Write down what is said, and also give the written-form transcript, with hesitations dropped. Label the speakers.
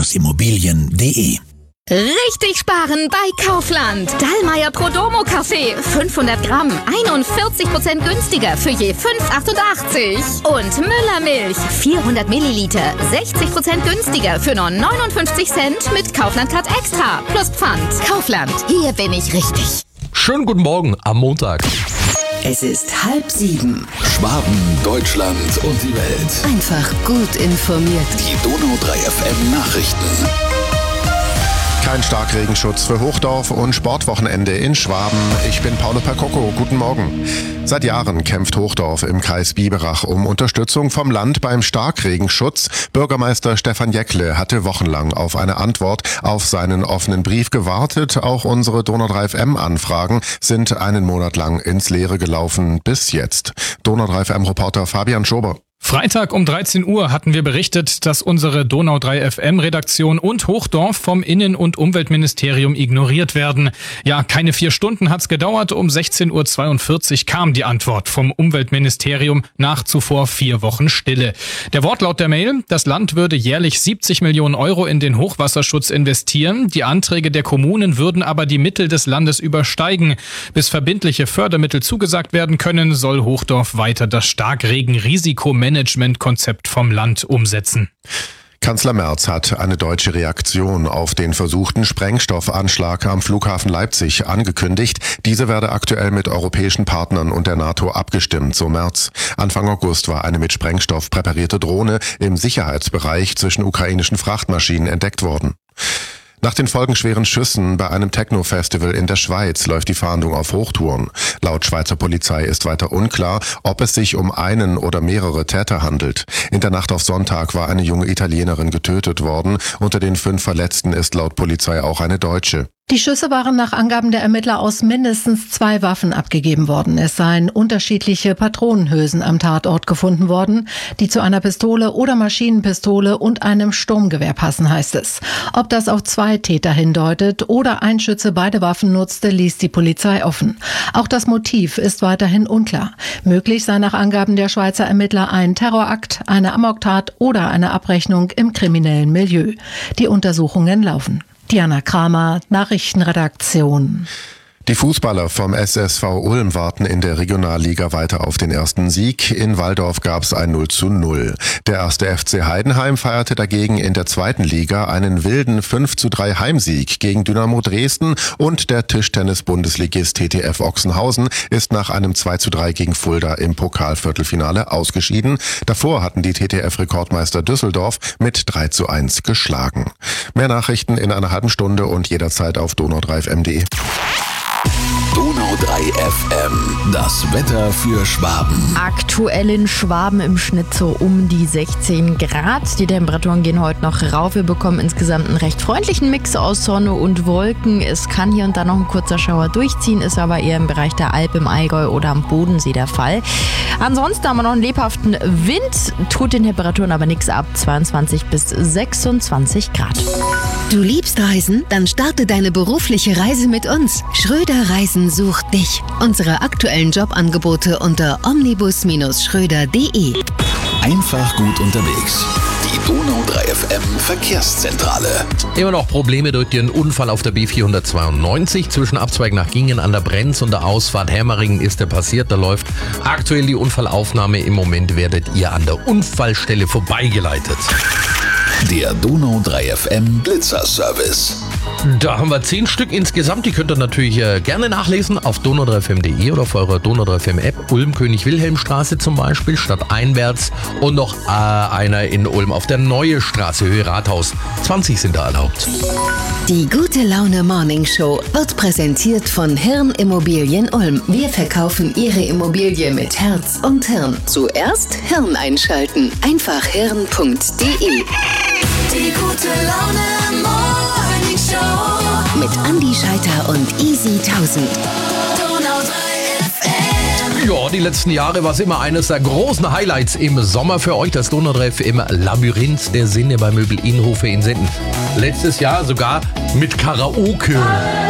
Speaker 1: Immobilien.de.
Speaker 2: Richtig sparen bei Kaufland. Dallmayr Prodomo Kaffee 500 Gramm 41% günstiger für je 5,88. Und Müller Milch 400 Milliliter 60% günstiger für nur 59 Cent mit Kaufland Card Extra plus Pfand. Kaufland, hier bin ich richtig.
Speaker 3: Schönen guten Morgen am Montag.
Speaker 4: Es ist 6:30.
Speaker 1: Schwaben, Deutschland und die Welt.
Speaker 4: Einfach gut informiert.
Speaker 1: Die Donau 3 FM Nachrichten.
Speaker 5: Kein Starkregenschutz für Hochdorf und Sportwochenende in Schwaben. Ich bin Paolo Percocco. Guten Morgen. Seit Jahren kämpft Hochdorf im Kreis Biberach um Unterstützung vom Land beim Starkregenschutz. Bürgermeister Stefan Jäckle hatte wochenlang auf eine Antwort auf seinen offenen Brief gewartet. Auch unsere Donau 3 FM-Anfragen sind einen Monat lang ins Leere gelaufen. Bis jetzt. Donau 3 FM-Reporter Fabian Schober.
Speaker 6: Freitag um 13 Uhr hatten wir berichtet, dass unsere Donau 3 FM-Redaktion und Hochdorf vom Innen- und Umweltministerium ignoriert werden. Ja, keine 4 Stunden hat's gedauert. Um 16:42 Uhr kam die Antwort vom Umweltministerium nach zuvor 4 Wochen Stille. Der Wortlaut der Mail: Das Land würde jährlich 70 Millionen Euro in den Hochwasserschutz investieren. Die Anträge der Kommunen würden aber die Mittel des Landes übersteigen. Bis verbindliche Fördermittel zugesagt werden können, soll Hochdorf weiter das Starkregenrisikomanagement-Konzept vom Land umsetzen.
Speaker 5: Kanzler Merz hat eine deutsche Reaktion auf den versuchten Sprengstoffanschlag am Flughafen Leipzig angekündigt. Diese werde aktuell mit europäischen Partnern und der NATO abgestimmt, so Merz. Anfang August war eine mit Sprengstoff präparierte Drohne im Sicherheitsbereich zwischen ukrainischen Frachtmaschinen entdeckt worden. Nach den folgenschweren Schüssen bei einem Techno-Festival in der Schweiz läuft die Fahndung auf Hochtouren. Laut Schweizer Polizei ist weiter unklar, ob es sich um einen oder mehrere Täter handelt. In der Nacht auf Sonntag war eine junge Italienerin getötet worden. Unter den 5 Verletzten ist laut Polizei auch eine Deutsche.
Speaker 7: Die Schüsse waren nach Angaben der Ermittler aus mindestens 2 Waffen abgegeben worden. Es seien unterschiedliche Patronenhülsen am Tatort gefunden worden, die zu einer Pistole oder Maschinenpistole und einem Sturmgewehr passen, heißt es. Ob das auf 2 Täter hindeutet oder ein Schütze beide Waffen nutzte, ließ die Polizei offen. Auch das Motiv ist weiterhin unklar. Möglich sei nach Angaben der Schweizer Ermittler ein Terrorakt, eine Amoktat oder eine Abrechnung im kriminellen Milieu. Die Untersuchungen laufen. Diana Kramer, Nachrichtenredaktion.
Speaker 5: Die Fußballer vom SSV Ulm warten in der Regionalliga weiter auf den ersten Sieg. In Walldorf gab es ein 0:0. Der erste FC Heidenheim feierte dagegen in der 2. Liga einen wilden 5:3 Heimsieg gegen Dynamo Dresden und der Tischtennis-Bundesligist TTF Ochsenhausen ist nach einem 2:3 gegen Fulda im Pokalviertelfinale ausgeschieden. Davor hatten die TTF-Rekordmeister Düsseldorf mit 3:1 geschlagen. Mehr Nachrichten in einer halben Stunde und jederzeit auf donau3fm.de.
Speaker 1: Donau 3 FM, das Wetter für Schwaben.
Speaker 8: Aktuell in Schwaben im Schnitt so um die 16 Grad. Die Temperaturen gehen heute noch rauf. Wir bekommen insgesamt einen recht freundlichen Mix aus Sonne und Wolken. Es kann hier und da noch ein kurzer Schauer durchziehen, ist aber eher im Bereich der Alp, im Allgäu oder am Bodensee der Fall. Ansonsten haben wir noch einen lebhaften Wind, tut den Temperaturen aber nichts ab, 22 bis 26 Grad.
Speaker 4: Du liebst Reisen? Dann starte deine berufliche Reise mit uns. Schröder Reisen sucht dich. Unsere aktuellen Jobangebote unter omnibus-schröder.de.
Speaker 1: Einfach gut unterwegs. Die Donau 3 FM Verkehrszentrale.
Speaker 3: Immer noch Probleme durch den Unfall auf der B492. Zwischen Abzweig nach Gingen an der Brenz und der Ausfahrt Hermeringen ist der passiert. Da läuft aktuell die Unfallaufnahme. Im Moment werdet ihr an der Unfallstelle vorbeigeleitet.
Speaker 1: Der Donau 3 FM Blitzerservice.
Speaker 3: Da haben wir 10 Stück insgesamt. Die könnt ihr natürlich gerne nachlesen auf donau3fm.de oder auf eurer Donau 3 FM App. Ulm König-Wilhelm-Straße zum Beispiel, stadteinwärts. Und noch einer in Ulm auf der Neue Straße, Höhe Rathaus. 20 sind da erlaubt.
Speaker 4: Die Gute Laune Morning Show wird präsentiert von Hirn Immobilien Ulm. Wir verkaufen Ihre Immobilie mit Herz und Hirn. Zuerst Hirn einschalten. Einfach hirn.de.
Speaker 9: Die Gute Laune Morning Show
Speaker 4: mit Andi Scheiter und Easy 1000.
Speaker 9: Donau 3 FM.
Speaker 3: Ja, die letzten Jahre war es immer eines der großen Highlights im Sommer für euch. Das Donau 3 FM Labyrinth der Sinne bei Möbel Innhofe in Senden. Letztes Jahr sogar mit Karaoke.